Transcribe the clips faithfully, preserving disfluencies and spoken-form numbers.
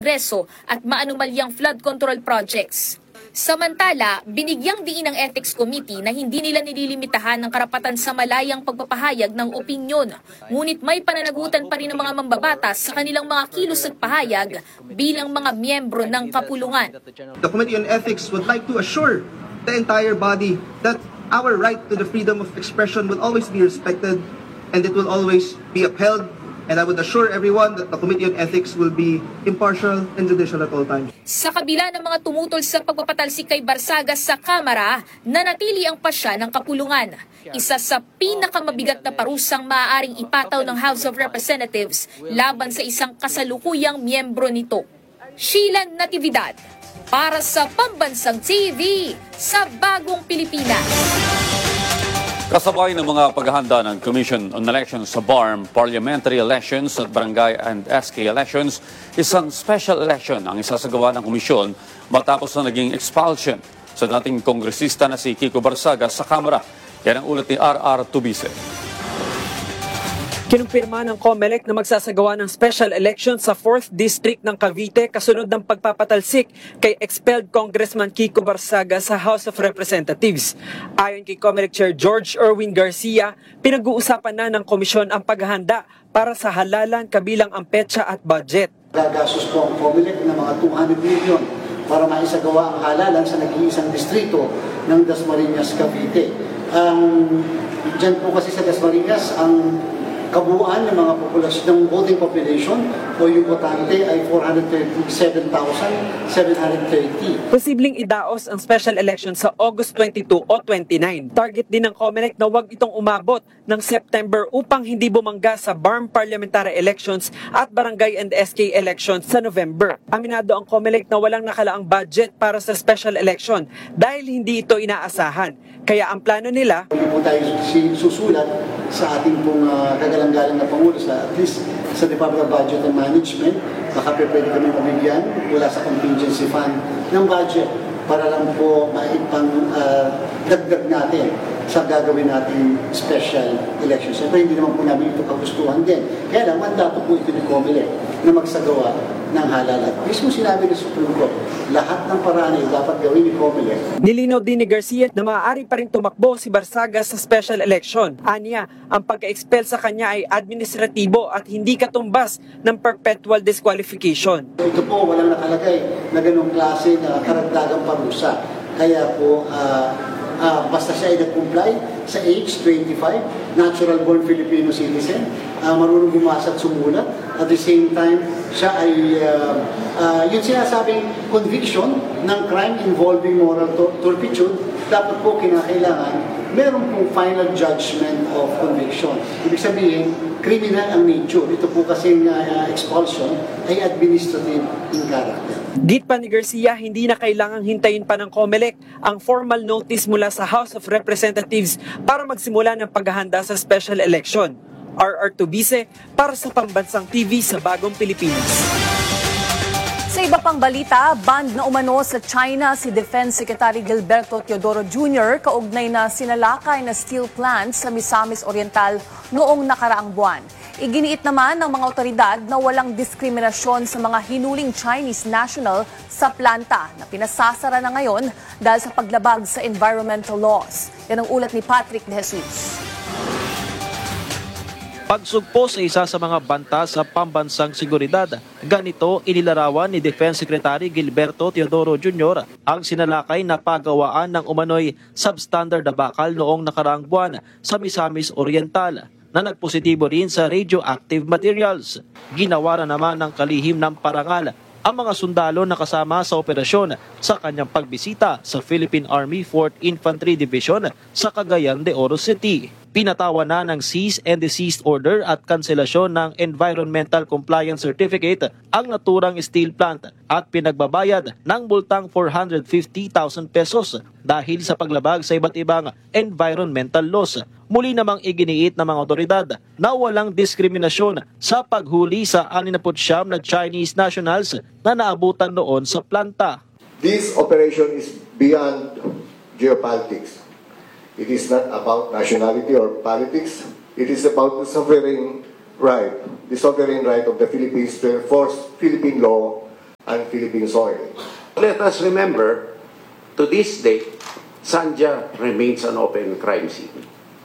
Kongreso at maanumalyang flood control projects. Samantala, binigyang diin ng Ethics Committee na hindi nila nililimitahan ng karapatan sa malayang pagpapahayag ng opinyon. Ngunit may pananagutan pa rin ng mga mambabatas sa kanilang mga kilos at pahayag bilang mga miyembro ng kapulungan. The Committee on Ethics would like to assure the entire body that our right to the freedom of expression will always be respected and it will always be upheld. And I would assure everyone that the Committee on Ethics will be impartial and judicial at all times. Sa kabila ng mga tumutol sa pagpapatalsik kay Barsaga sa Kamara, nanatili ang pasya ng kapulungan. Isa sa pinakamabigat na parusang maaaring ipataw ng House of Representatives laban sa isang kasalukuyang miyembro nito. Sheila Natividad, para sa Pambansang T V sa Bagong Pilipinas. Kasabay ng mga paghahanda ng Commission on Elections sa B A R M, Parliamentary Elections at Barangay and S K Elections, isang special election ang isasagawa ng komisyon matapos na naging expulsion sa dating kongresista na si Kiko Barsaga sa Kamara. Yan ang ulat ni R R Tubise. Kinumpirma ng COMELEC na magsasagawa ng special election sa fourth District ng Cavite kasunod ng pagpapatalsik kay expelled Congressman Kiko Barsaga sa House of Representatives. Ayon kay COMELEC Chair George Erwin Garcia, pinag-uusapan na ng komisyon ang paghahanda para sa halalan kabilang ang petsa at budget. Gagastos po ang COMELEC ng mga two hundred million para maisagawa ang halalan sa nag-iisang distrito ng Dasmariñas, Cavite. Um, Diyan po kasi sa Dasmariñas, ang kabuuan ng mga populasyon ng voting population o yung botante ay four hundred thirty-seven thousand seven hundred thirty. Posibleng idaos ang special election sa August twenty-two o twenty-nine. Target din ng COMELEC na wag itong umabot ng September upang hindi bumangga sa B A R M parliamentary elections at barangay and S K elections sa November. Aminado ang COMELEC na walang nakalaang budget para sa special election dahil hindi ito inaasahan. Kaya ang plano nila, hindi po tayo susulat sa ating pong uh, kagalang-galang na Pangulo sa at least sa Department of Budget and Management, baka pwede kami mabigyan mula sa contingency fund ng budget para lang po maipang uh, dagdag natin sa gagawin natin special election. Siyempre hindi naman po namin ito kagustuhan din. Kaya lang, mandato po ito ni COMELEC na magsagawa ng halalan. Mismo sinabi ng Supreme Court, lahat ng paraan ay dapat gawin ni COMELEC. Nilinaw din ni Garcia na maaari pa rin tumakbo si Barsaga sa special election. Aniya, ang pagka-expel sa kanya ay administratibo at hindi katumbas ng perpetual disqualification. Ito po walang nakalagay na ganong klase na karagdagang parusa. Kaya po, uh, uh, basta siya ay nag-comply sa age twenty-five, natural-born Filipino citizen, uh, marunong bumasa at sumulat. At the same time, siya ay uh, uh, yung sinasabing conviction ng crime involving moral turpitude, dapat po kinakailangan meron pong final judgment of conviction. Ibig sabihin, criminal ang nature. Ito po kasing uh, expulsion ay administrative in character. Git pa ni Garcia, hindi na kailangang hintayin pa ng COMELEC ang formal notice mula sa House of Representatives para magsimula ng paghahanda sa special election. R R Tubise para sa Pambansang T V sa Bagong Pilipinas. Sa iba pang balita, banned na umano sa China si Defense Secretary Gilberto Teodoro Junior kaugnay na sinalakay na steel plant sa Misamis Oriental noong nakaraang buwan. Iginiit naman ng mga otoridad na walang diskriminasyon sa mga hinuling Chinese national sa planta na pinasasara na ngayon dahil sa paglabag sa environmental laws. Yan ang ulat ni Patrick De Jesus. Pagsugpo sa isa sa mga banta sa pambansang seguridad, ganito inilarawan ni Defense Secretary Gilberto Teodoro Junior ang sinalakay na pagawaan ng umano'y substandard na bakal noong nakaraang buwan sa Misamis Oriental na nagpositibo rin sa radioactive materials. Ginawa na naman ng kalihim ng parangal ang mga sundalo na kasama sa operasyon sa kanyang pagbisita sa Philippine Army fourth Infantry Division sa Cagayan de Oro City. Pinatawa na ng cease and desist order at kanselasyon ng Environmental Compliance Certificate ang naturang steel plant at pinagbabayad ng multang four hundred fifty thousand pesos dahil sa paglabag sa iba't ibang environmental laws. Muli namang iginiit ng mga otoridad na walang diskriminasyon sa paghuli sa ninety-nine na Chinese nationals na naabutan noon sa planta. This operation is beyond geopolitics. It is not about nationality or politics. It is about the sovereign right, the sovereign right of the Philippines to enforce Philippine law on Philippine soil. Let us remember, to this day, Sandja remains an open crime scene.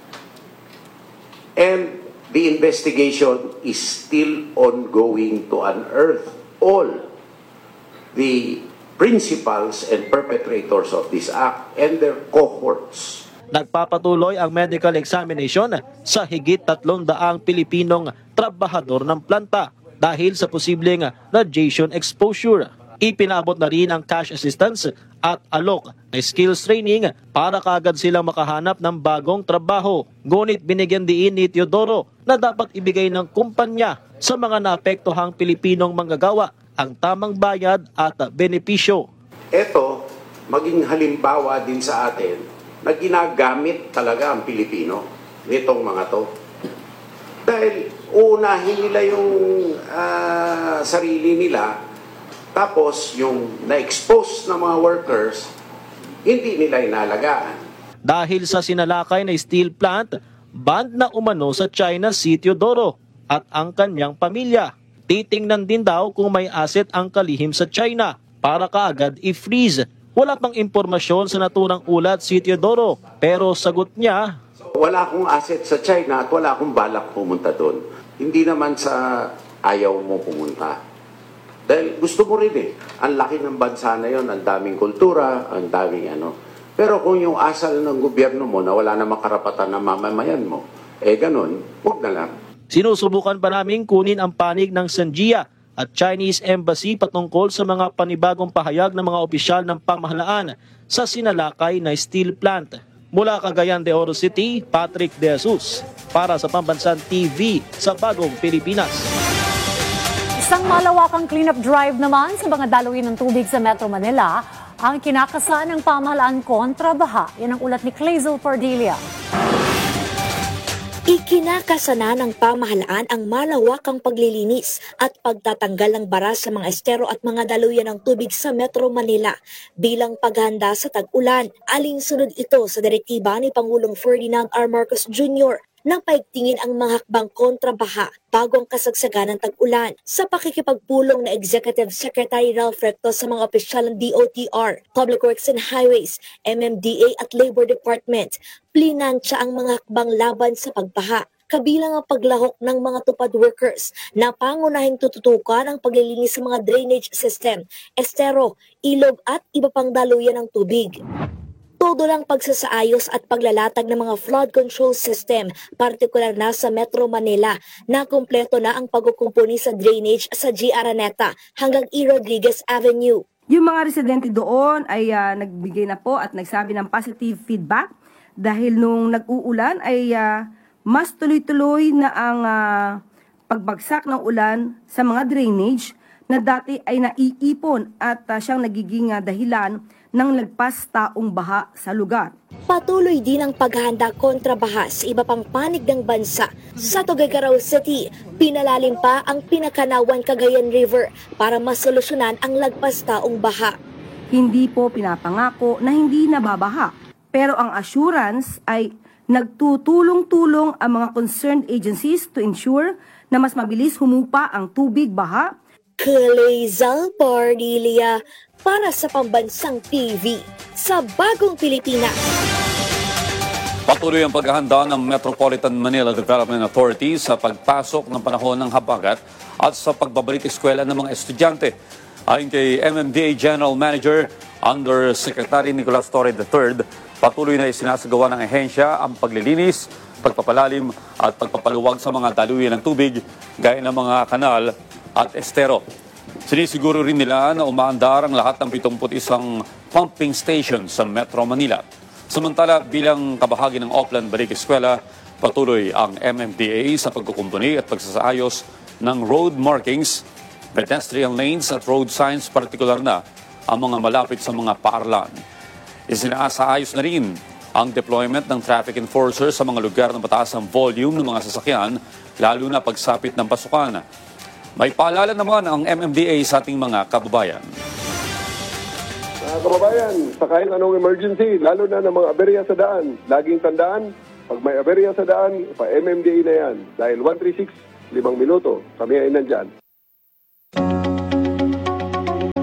And the investigation is still ongoing to unearth all the principals and perpetrators of this act and their cohorts. Nagpapatuloy ang medical examination sa higit tatlong daang Pilipinong trabahador ng planta dahil sa posibleng radiation exposure. Ipinabot na rin ang cash assistance at alok na skills training para kaagad silang makahanap ng bagong trabaho. Ngunit binigyan diin ni Teodoro na dapat ibigay ng kumpanya sa mga naapektuhang Pilipinong manggagawa ang tamang bayad at benepisyo. Ito, maging halimbawa din sa atin na ginagamit talaga ang Pilipino nitong mga to. Dahil uunahin nila yung uh, sarili nila, tapos yung na-expose na mga workers, hindi nila inalagaan. Dahil sa sinalakay na steel plant, banned na umano sa China si Teodoro at ang kanyang pamilya. Titingnan din daw kung may asset ang kalihim sa China para kaagad i-freeze. Wala pang impormasyon sa naturang ulat si Teodoro, pero sagot niya, wala akong asset sa China at wala akong balak pumunta doon. Hindi naman sa ayaw mo pumunta. Dahil gusto mo rin eh. Ang laki ng bansa na yon, ang daming kultura, ang daming ano. Pero kung yung asal ng gobyerno mo na wala namang karapatan ng mamamayan mo, eh ganun, huwag na lang. Sinusubukan pa namin kunin ang panig ng Sanjia at Chinese Embassy patungkol sa mga panibagong pahayag ng mga opisyal ng pamahalaan sa sinalakay na steel plant. Mula Cagayan de Oro City, Patrick De Jesus para sa Pambansang T V sa Bagong Pilipinas. Isang malawakang cleanup drive naman sa mga dalawin ng tubig sa Metro Manila ang kinakasaan ng pamahalaan kontra baha. Yan ang ulat ni Clazel Pardilia. Ikinakasana ng pamahalaan ang malawakang paglilinis at pagtatanggal ng bara sa mga estero at mga daluyan ng tubig sa Metro Manila bilang paghahanda sa tag-ulan. Alinsunod ito sa direktiba ni Pangulong Ferdinand R. Marcos Junior nang paigtingin ang mga hakbang kontrabaha bago ang kasagsagan ng tag-ulan. Sa pakikipagpulong na Executive Secretary Ralph Recto sa mga opisyal ng D O T R, Public Works and Highways, M M D A at Labor Department, plinansya ang mga hakbang laban sa pagbaha. Kabilang ang paglahok ng mga tupad workers na pangunahing tututukan ang paglilinis sa mga drainage system, estero, ilog at iba pang daluyan ng tubig. Todo lang pagsasaayos at paglalatag ng mga flood control system, partikular na sa Metro Manila, na kumpleto na ang pagkukumpuni sa drainage sa G. Araneta hanggang E. Rodriguez Avenue. Yung mga residente doon ay uh, nagbigay na po at nagsabi ng positive feedback dahil nung nag-uulan ay uh, mas tuloy-tuloy na ang uh, pagbagsak ng ulan sa mga drainage na dati ay naiipon at uh, siyang nagiging uh, dahilan ng lagpas taong baha sa lugar. Patuloy din ang paghahanda kontra baha sa iba pang panig ng bansa. Sa Tuguegarao City, pinalalim pa ang Pinakanawan Cagayan River para masolusyonan ang lagpas taong baha. Hindi po pinapangako na hindi nababaha, pero ang assurance ay nagtutulong-tulong ang mga concerned agencies to ensure na mas mabilis humupa ang tubig baha. Clazel Pardilia para sa Pambansang T V sa Bagong Pilipinas. Patuloy ang paghahanda ng Metropolitan Manila Development Authority sa pagpasok ng panahon ng habagat at sa pagbabalik eskwela ng mga estudyante. Ayon kay M M D A General Manager Undersecretary Nicolas Torre the third, patuloy na isinasagawa ng ehensya ang paglilinis, pagpapalalim at pagpapaluwag sa mga daluyan ng tubig gaya ng mga kanal at estero. Sinisiguro rin nila na umaandar ang lahat ng pitongput isang pumping station sa Metro Manila. Samantala, bilang kabahagi ng Oplan Balik Eskwela, patuloy ang M M D A sa pagkukumpuni at pagsasaayos ng road markings, pedestrian lanes at road signs, partikular na ang mga malapit sa mga paaralan. Isinasaayos na rin ang deployment ng traffic enforcers sa mga lugar na mataas ang volume ng mga sasakyan, lalo na pagsapit ng pasukan. May paalala naman ang M M D A sa ating mga kababayan. Mga kababayan, sa kahit anong emergency, lalo na ng mga aberya sa daan, laging tandaan, pag may aberya sa daan, pa-M M D A na yan. Dahil one three six, limang minuto, kami ay nandyan.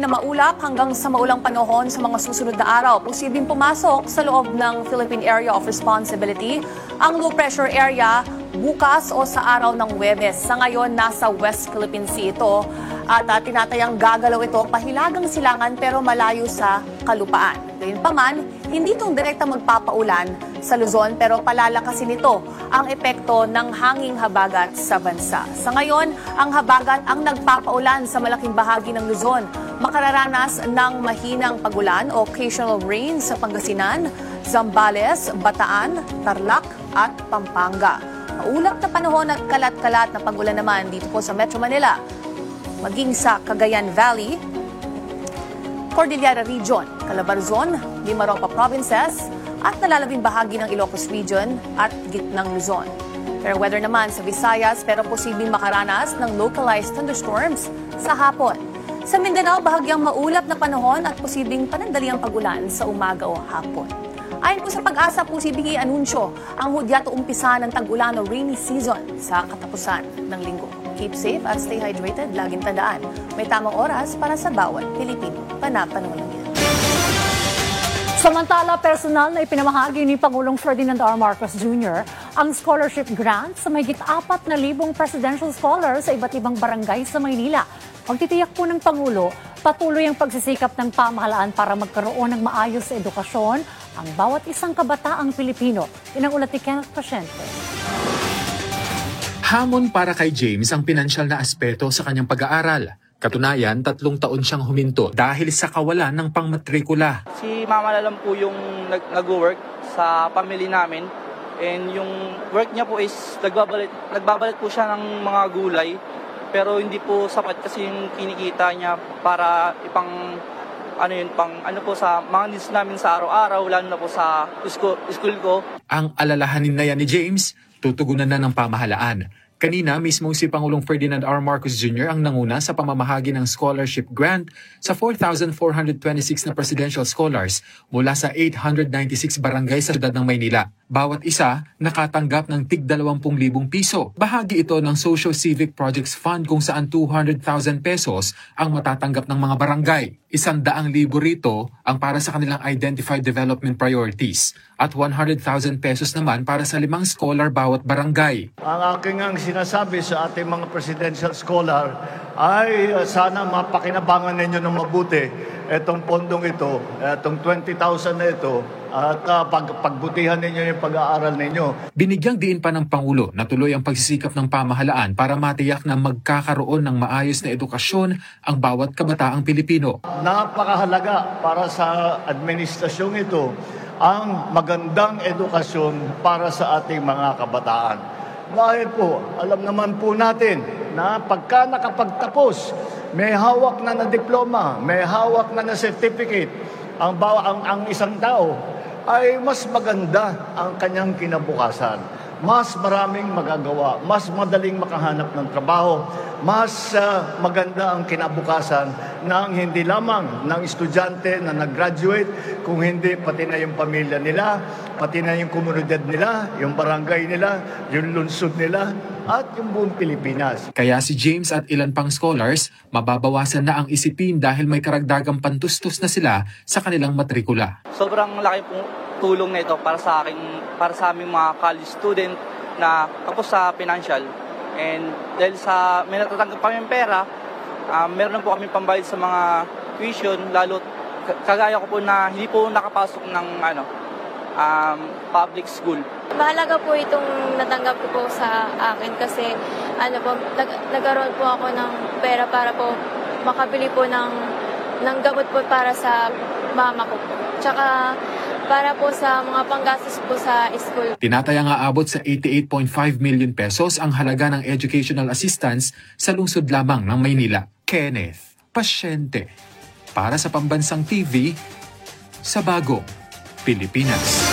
na maulap hanggang sa maulang panahon sa mga susunod na araw. Posibleng pumasok sa loob ng Philippine Area of Responsibility ang low pressure area bukas o sa araw ng Huwebes. Sa ngayon, nasa West Philippine Sea ito at uh, tinatayang gagalaw ito pahilagang silangan pero malayo sa kalupaan. Gayunpaman, hindi itong direkta magpapaulan sa Luzon pero palalakasin ito ang epekto ng hanging habagat sa bansa. Sa ngayon, ang habagat ang nagpapaulan sa malaking bahagi ng Luzon. Makararanas ng mahinang pagulan o occasional rain sa Pangasinan, Zambales, Bataan, Tarlac at Pampanga. Maulap na panahon at kalat-kalat na pagulan naman dito po sa Metro Manila, maging sa Cagayan Valley, Cordillera Region, Calabarzon, Mimaropa Provinces, at nalalabing bahagi ng Ilocos Region at gitnang Luzon. Fair weather naman sa Visayas pero posibleng makaranas ng localized thunderstorms sa hapon. Sa Mindanao, bahagyang maulap na panahon at posibleng panandaliang pagulan sa umaga o hapon. Ayon po sa Pag-asa, posibleng i-anunsyo ang hudyat o umpisa ng tag-ulan o rainy season sa katapusan ng linggo. Keep safe at stay hydrated. Laging tandaan, may tamang oras para sa bawat Pilipino. Panapanahon lang yan. Samantala, personal na ipinamahagi ni Pangulong Ferdinand R. Marcos Junior ang scholarship grant sa mahigit apat na libong presidential scholars sa iba't ibang barangay sa Maynila. Magtitiyak po ng Pangulo, patuloy ang pagsisikap ng pamahalaan para magkaroon ng maayos sa edukasyon ang bawat isang kabataang Pilipino. Yan ang ulat ni Kenneth Pasyente. Hamon para kay James ang pinansyal na aspeto sa kanyang pag-aaral. Katunayan, tatlong taon siyang huminto dahil sa kawalan ng pangmatrikula. Si Mama Lalam po yung nag- nag-work sa family namin. And yung work niya po is nagbabalit, nagbabalit po siya ng mga gulay. Pero hindi po sapat kasi yung kinikita niya para ipang ano yun, pang ano po sa mga needs namin sa araw-araw, lalo na po sa school, school ko. Ang alalahanin na yan ni James, tutugunan na ng pamahalaan. Kanina, mismo si Pangulong Ferdinand R. Marcos Junior ang nanguna sa pamamahagi ng scholarship grant sa four thousand four hundred twenty-six na presidential scholars mula sa eight hundred ninety-six barangay sa siyudad ng Maynila. Bawat isa nakatanggap ng tig dalawampu libong piso. Bahagi ito ng Social Civic Projects Fund kung saan two hundred thousand pesos ang matatanggap ng mga barangay. Isandaang libo rito ang para sa kanilang Identified Development Priorities at one hundred thousand pesos naman para sa limang scholar bawat barangay. Ang aking ang sinasabi sa ating mga presidential scholar ay uh, sana mapakinabangan ninyo ng mabuti itong pondong ito, itong twenty thousand na ito, at uh, pag, pagbutihan ninyo yung pag-aaral ninyo. Binigyang diin pa ng Pangulo na tuloy ang pagsisikap ng pamahalaan para matiyak na magkakaroon ng maayos na edukasyon ang bawat kabataang Pilipino. Napakahalaga para sa administrasyong ito ang magandang edukasyon para sa ating mga kabataan. Dahil po, alam naman po natin na pagka nakapagtapos, may hawak na na diploma, may hawak na na certificate, ang, ang, ang isang tao ay mas maganda ang kanyang kinabukasan. Mas maraming magagawa, mas madaling makahanap ng trabaho, mas uh, maganda ang kinabukasan ng hindi lamang ng estudyante na nag-graduate, kung hindi pati na yung pamilya nila, pati na yung komunidad nila, yung barangay nila, yung lungsod nila, at yung buong Pilipinas. Kaya si James at ilan pang scholars, mababawasan na ang isipin dahil may karagdagang pantustos na sila sa kanilang matrikula. Sobrang laki pong tulong na ito para sa akin, para sa aming mga college student na kapos sa financial. And dahil sa may natatanggap kami ng pera, uh, meron po kami pambayad sa mga tuition, lalo kagaya ko po na hindi po nakapasok ng ano, um, public school. Mahalaga po itong natanggap ko po sa akin kasi ano po, nag nagkaroon po ako ng pera para po makabili po ng, ng gamot po para sa mama ko po. Tsaka para po sa mga panggastos po sa school. Tinatayang aabot sa eighty-eight point five million pesos ang halaga ng educational assistance sa lungsod lamang ng Maynila. Kenneth Pasyente, para sa Pambansang T V, sa Bagong Pilipinas.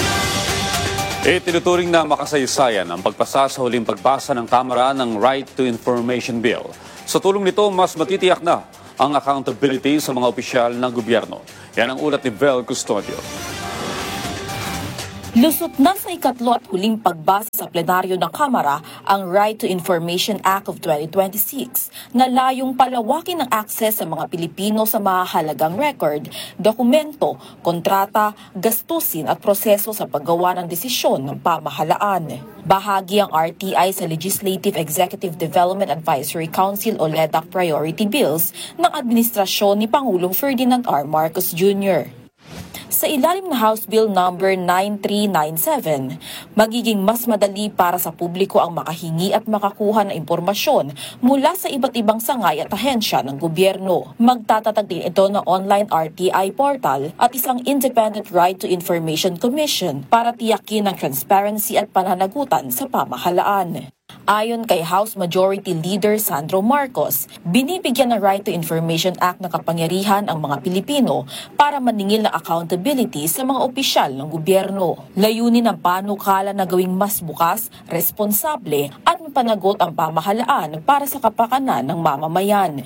Itinuturing na makasaysayan ang pagpasa sa huling pagbasa ng Kamara ng Right to Information Bill. Sa tulong nito, mas matitiyak na ang accountability sa mga opisyal ng gobyerno. Yan ang ulat ni Vel Custodio. Lusot na sa ikatlo at huling pagbasa sa plenaryo ng Kamara ang Right to Information Act of twenty twenty-six na layong palawakin ang access sa mga Pilipino sa mahalagang record, dokumento, kontrata, gastusin at proseso sa paggawa ng desisyon ng pamahalaan. Bahagi ang R T I sa Legislative Executive Development Advisory Council o L E D A C Priority Bills ng administrasyon ni Pangulong Ferdinand R. Marcos Junior Sa ilalim ng House Bill number nine three nine seven, magiging mas madali para sa publiko ang makahingi at makakuha ng impormasyon mula sa iba't ibang sangay at ahensya ng gobyerno. Magtatatag din ito ng online R T I portal at isang Independent Right to Information Commission para tiyakin ang transparency at pananagutan sa pamahalaan. Ayon kay House Majority Leader Sandro Marcos, binibigyan ng Right to Information Act ng kapangyarihan ang mga Pilipino para maningil ng accountability sa mga opisyal ng gobyerno. Layunin ng panukala na gawing mas bukas, responsable at mapanagot ang pamahalaan para sa kapakanan ng mamamayan.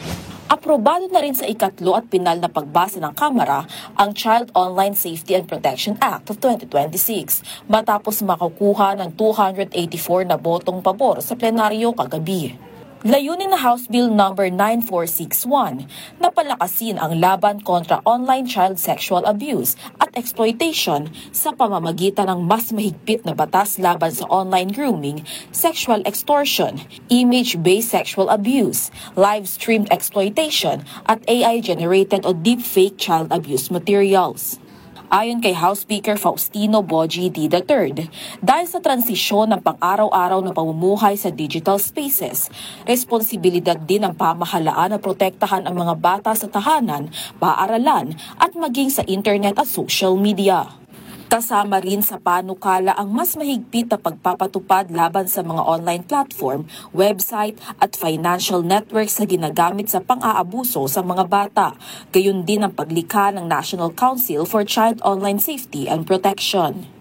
Aprobado na rin sa ikatlo at pinal na pagbasa ng Kamara ang Child Online Safety and Protection Act of twenty twenty-six matapos makukuha ng two hundred eighty-four na botong pabor sa plenaryo kagabi. Layunin na House Bill number nine four six one na palakasin ang laban kontra online child sexual abuse at exploitation sa pamamagitan ng mas mahigpit na batas laban sa online grooming, sexual extortion, image-based sexual abuse, live-streamed exploitation at A I-generated o deepfake child abuse materials. Ayon kay House Speaker Faustino Boji D. the third, dahil sa transisyon ng pang-araw-araw na pamumuhay sa digital spaces, responsibilidad din ng pamahalaan na protektahan ang mga bata sa tahanan, paaralan at maging sa internet at social media. Kasama rin sa panukala ang mas mahigpit na pagpapatupad laban sa mga online platform, website at financial networks na ginagamit sa pang-aabuso sa mga bata. Gayon din ang paglikha ng National Council for Child Online Safety and Protection.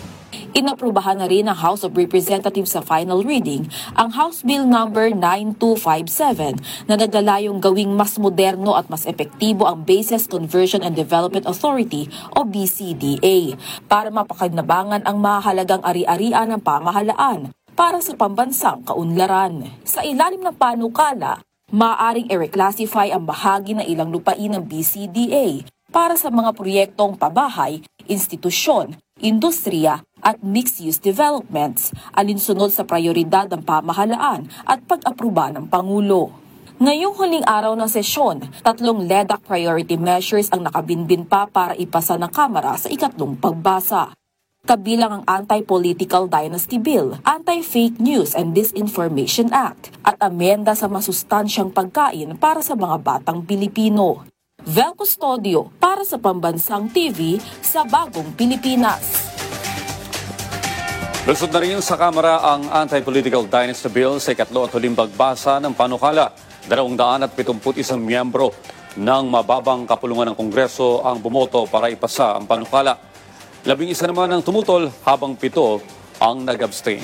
Inaprubahan na rin ng House of Representatives sa final reading ang House Bill number nine two five seven na naglalayong gawing mas moderno at mas epektibo ang Bases Conversion and Development Authority o B C D A para mapakinabangan ang mahalagang ari-arian ng pamahalaan para sa pambansang kaunlaran. Sa ilalim ng panukala, maaaring i-reclassify ang bahagi ng ilang lupain ng B C D A para sa mga proyektong pabahay, institusyon, industriya at mixed-use developments, alinsunod sa prioridad ng pamahalaan at pag-aproba ng Pangulo. Ngayong huling araw ng sesyon, tatlong L E D A C priority measures ang nakabinbin pa para ipasa ng Kamara sa ikatlong pagbasa. Kabilang ang Anti-Political Dynasty Bill, Anti-Fake News and Disinformation Act, at amenda sa masustansyang pagkain para sa mga batang Pilipino. Vel Custodio para sa Pambansang T V sa Bagong Pilipinas. Lusod na rin sa Kamara ang Anti-Political Dynasty Bill sa ikatlo at huling pagbasa ng panukala. dalawang daan at pitungput isang miyembro ng mababang kapulungan ng Kongreso ang bumoto para ipasa ang panukala. Labing isa naman ang tumutol habang pito ang nag-abstain.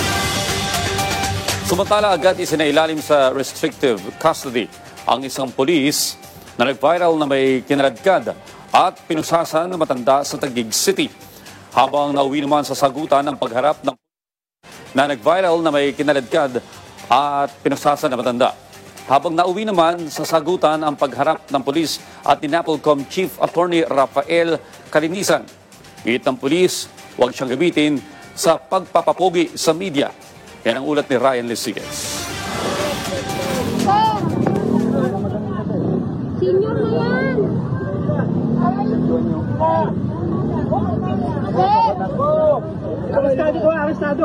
Sumantala agad isinailalim sa restrictive custody ang isang polis na nag-viral na may kinaladkad at pinusasan na matanda sa Taguig City. Habang nauwi naman sa sagutan ng pagharap ng na nag-viral na may kinaladkad at pinusasan na matanda. Habang nauwi naman sa sagutan ang pagharap ng pulis at ni NAPOLCOM Chief Attorney Rafael Kalinisan. Git ng pulis, huwag siyang gamitin sa pagpapapogi sa media. Yan ang ulat ni Ryan Lesigas. Senior na yan! Arestado ko, arestado!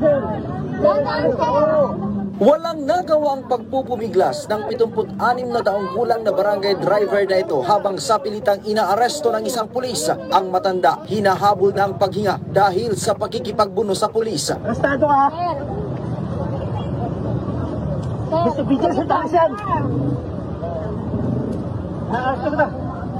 Walang nagawang pagpupumiglas ng pitungput-anim na taong gulang na barangay driver na ito habang sa pilitang inaaresto ng isang pulis. Ang matanda hinahabol na ang paghinga dahil sa pakikipagbuno sa pulis. Arestado ka! Gusto bigyan sa takasan! Naaresto ka na!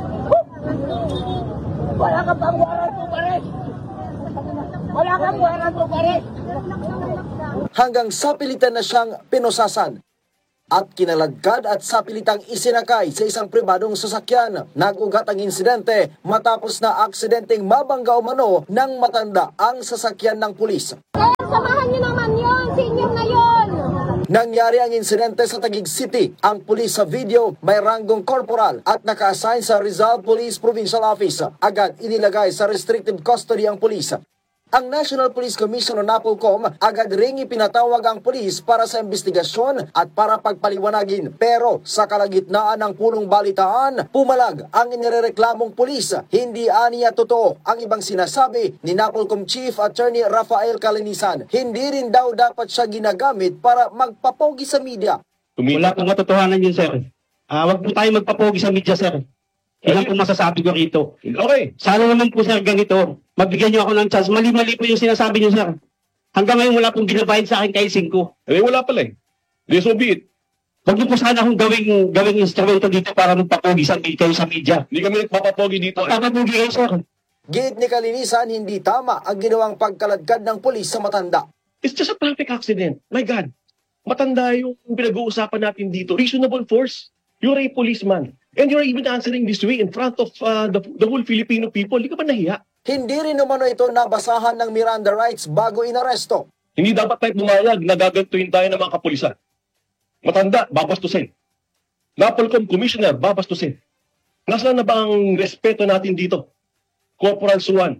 Wala ka pang warrant of arrest! Wala kang warrant of arrest! Hanggang sa pilitan na siyang pinusasan. at kinaladkad at sapilitang isinakay sa isang pribadong sasakyan. Nag-ugat ang insidente matapos na aksidenteng mabangga umano ng matanda ang sasakyan ng pulis. Samahan niyo naman yun, senior na yun! Nangyari ang insidente sa Taguig City. Ang pulis sa video may ranggong corporal at naka-assign sa Rizal Police Provincial Office. Agad inilagay sa restricted custody ang pulis. Ang National Police Commission o NAPOLCOM agad ring ipinatawag ang pulis para sa investigasyon at para pagpaliwanagin. Pero sa kalagitnaan ng punong balitaan, pumalag ang inirereklamong pulis. Hindi aniya totoo ang ibang sinasabi ni NAPOLCOM Chief Attorney Rafael Calinisan. Hindi rin daw dapat siya ginagamit para magpapogi sa media. Wala pong katotohanan yun, sir. Uh, wag po tayo magpapogi sa media, sir. Ilan po masasabi ko rito. Okay. Sana naman po, sir, ganito. Magbigyan niyo ako ng chance. Mali-mali po yung sinasabi niyo, sir. Hanggang ngayon wala pong ginabayad sa akin kahit singko. Eh, wala pala eh. Di so be it. Huwag niyo po sana akong gawing, gawing instrumento dito para magpapogi sa, kayo sa media. Hindi kami nagpapapogi dito. Eh. Papapogi kayo, sir. Gate ni Calinisan, hindi tama ang ginawang pagkaladkad ng pulis sa matanda. It's just a traffic accident. My God. Matanda yung pinag-uusapan natin dito. Reasonable force. You're a policeman. And you're even answering this way in front of uh, the, the whole Filipino people. Hindi ka ba nahiya? Hindi rin umano ito nabasahan ng Miranda rights bago inaresto. Hindi dapat tayo pumayag na gagantuin tayo ng mga kapulisan. Matanda, babastusin. NAPOLCOM Commissioner, babastusin. Nasaan na ba ang respeto natin dito? Corporal Suwan.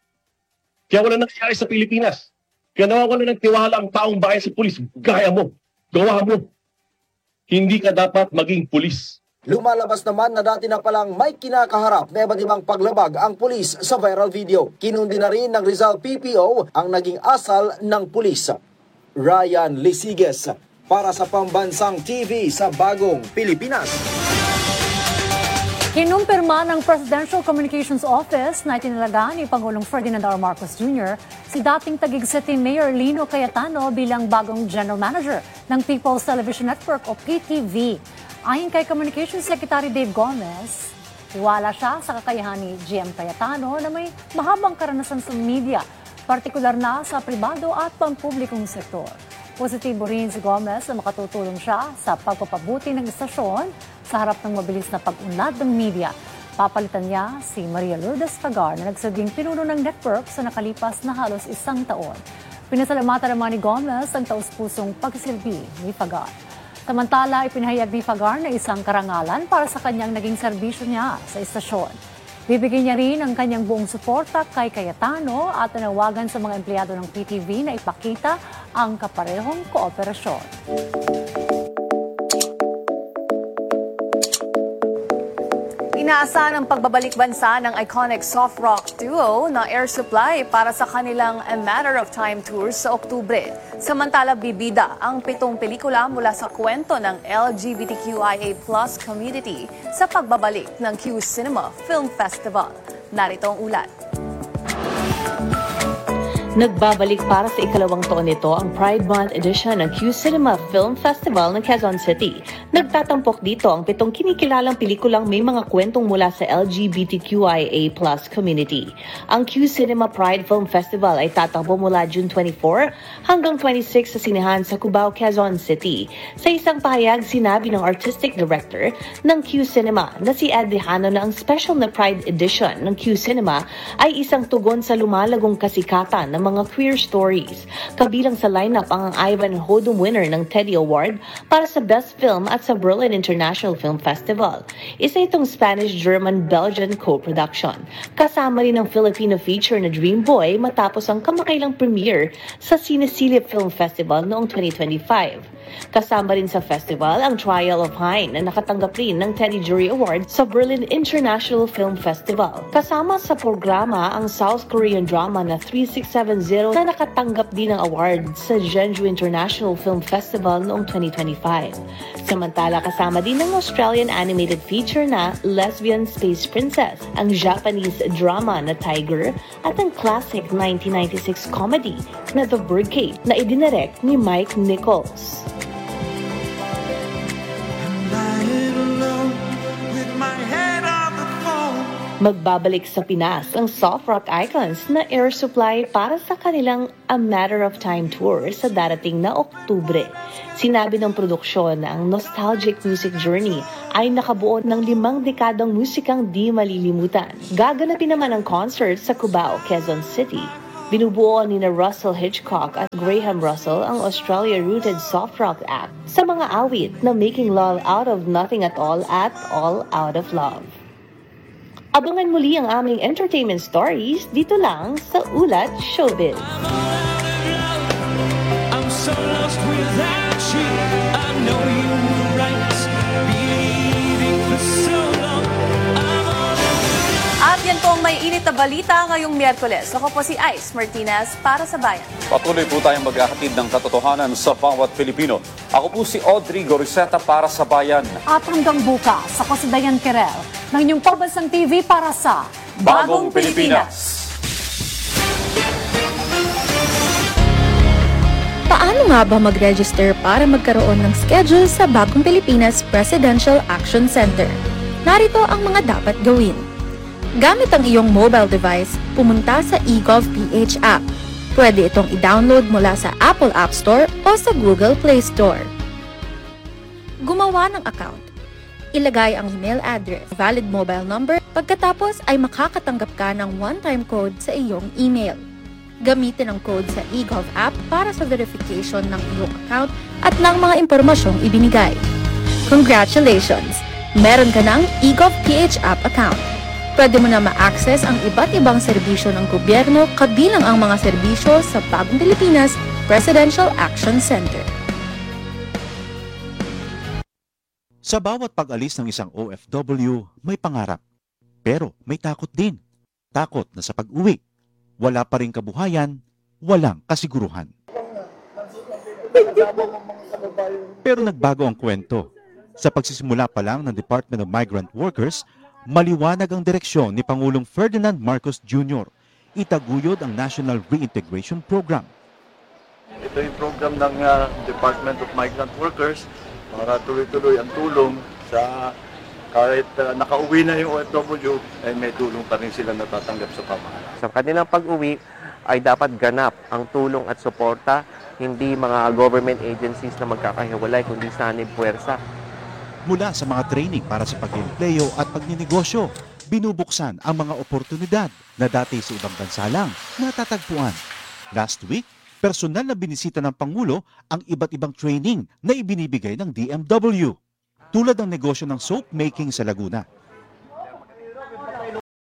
Kaya wala nangyayari sa Pilipinas. Kaya nawawala ng tiwala ang taong bayan sa pulis. Gaya mo. Gawa mo. Hindi ka dapat maging pulis. Lumalabas naman na dati na palang may kinakaharap na iba't ibang paglabag ang pulis sa viral video. Kinundi na rin ng Rizal P P O ang naging asal ng pulis. Ryan Lisiges para sa Pambansang T V sa Bagong Pilipinas. Kinumpirma ng Presidential Communications Office na itinalaga ni Pangulong Ferdinand R. Marcos Junior si dating Taguig City Mayor Lino Cayetano bilang bagong General Manager ng People's Television Network o P T V. Ayon kay Communications Secretary Dave Gomez, tiwala siya sa kakayahan ni G M Cayetano na may mahabang karanasan sa media, partikular na sa pribado at pampublikong sektor. Positibo rin si Gomez na makatutulong siya sa pagpapabuti ng istasyon sa harap ng mabilis na pag-unlad ng media. Papalitan niya si Maria Lourdes Fagar na nagsilbing pinuno ng network sa nakalipas na halos isang taon. Pinasalamatan naman ni Gomez ang taus-pusong pagsilbi ni Fagar. Samantala, ipinahayag ni Fagar na isang karangalan para sa kanyang naging serbisyo niya sa istasyon. Bibigyan niya rin ang kanyang buong suporta kay Cayetano at tanawagan sa mga empleyado ng P T V na ipakita ang kaparehong kooperasyon. Inaasahan ang pagbabalik bansa ng iconic soft rock duo na Air Supply para sa kanilang A Matter of Time tour sa Oktubre. Samantala, bibida ang pitong pelikula mula sa kwento ng L G B T Q I A plus community sa pagbabalik ng Q Cinema Film Festival. Narito ang ulat. Nagbabalik para sa ikalawang taon nito ang Pride Month edition ng Q Cinema Film Festival ng Quezon City. Nagtatampok dito ang pitong kinikilalang pelikulang may mga kwentong mula sa L G B T Q I A plus community. Ang Q Cinema Pride Film Festival ay tatakbo mula June twenty-four hanggang twenty-six sa sinehan sa Cubao, Quezon City. Sa isang pahayag, sinabi ng artistic director ng Q Cinema na si Ed Dejano na ang special na Pride edition ng Q Cinema ay isang tugon sa lumalagong kasikatan ng mga queer stories. Kabilang sa lineup ang Ivan Hodum winner ng Teddy Award para sa Best Film at sa Berlin International Film Festival. Isa itong Spanish-German-Belgian co-production. Kasama rin ang Filipino feature na Dream Boy matapos ang kamakailang premiere sa Cinesilip Film Festival noong twenty twenty-five. Kasama rin sa festival ang Trial of Hein na nakatanggap rin ng Teddy Jury Award sa Berlin International Film Festival. Kasama sa programa ang South Korean drama na three six seven zero na nakatanggap din ng award sa Jeonju International Film Festival noong twenty twenty-five. Samantala, kasama din ng Australian animated feature na Lesbian Space Princess, ang Japanese drama na Tiger, at ang classic nineteen ninety-six comedy na The Birdcage na idinirect ni Mike Nichols. Magbabalik sa Pinas ang soft rock icons na Air Supply para sa kanilang A Matter of Time tour sa darating na Oktubre. Sinabi ng produksyon na ang nostalgic music journey ay nakabuo ng limang dekadang musikang di malilimutan. Gaganapin naman ang concert sa Cubao, Quezon City. Binubuo ni na Russell Hitchcock at Graham Russell ang Australia-rooted soft rock act sa mga awit na Making Love Out of Nothing at All at All Out of Love. Abangan muli ang aming entertainment stories dito lang sa Ulat Showbiz. I'm so lost without you. I know you were right. Believing for so long. At yan po ang may init na balita ngayong Miyerkules. Ako po si Ice Martinez para sa Bayan. Patuloy po tayong maghahatid ng katotohanan sa bawat Pilipino. Ako po si Audrey Goriseta para sa Bayan. At hanggang bukas, ako si Dayan Querel ng inyong Pambansang T V para sa Bagong Pilipinas. Paano nga ba mag-register para magkaroon ng schedule sa Bagong Pilipinas Presidential Action Center? Narito ang mga dapat gawin. Gamit ang iyong mobile device, pumunta sa eGovPH app. Pwede itong i-download mula sa Apple App Store o sa Google Play Store. Gumawa ng account. Ilagay ang email address, valid mobile number, pagkatapos ay makakatanggap ka ng one-time code sa iyong email. Gamitin ang code sa eGov app para sa verification ng iyong account at ng mga impormasyong ibinigay. Congratulations! Meron ka ng eGovPH app account. Pwede mo na ma-access ang iba't ibang serbisyo ng gobyerno kabilang ang mga serbisyo sa Bagong Pilipinas Presidential Action Center. Sa bawat pag-alis ng isang O F W, may pangarap. Pero may takot din. Takot na sa pag-uwi, wala pa ring kabuhayan, walang kasiguruhan. Pero nagbago ang kwento. Sa pagsisimula pa lang ng Department of Migrant Workers, maliwanag ang direksyon ni Pangulong Ferdinand Marcos Junior Itaguyod ang National Reintegration Program. Ito yung program ng uh, Department of Migrant Workers para tuloy-tuloy ang tulong sa kahit uh, nakauwi na yung O F W, ay may tulong pa rin sila natatanggap sa pamahalaan. Sa kanilang pag-uwi ay dapat ganap ang tulong at suporta, hindi mga government agencies na magkakahiwalay, kundi sanib puwersa. Mula sa mga training para sa pag-empleo at pagninegosyo, binubuksan ang mga oportunidad na dati sa ibang bansa lang natatagpuan. Last week, personal na binisita ng Pangulo ang iba't ibang training na ibinibigay ng D M W. Tulad ng negosyo ng soap making sa Laguna.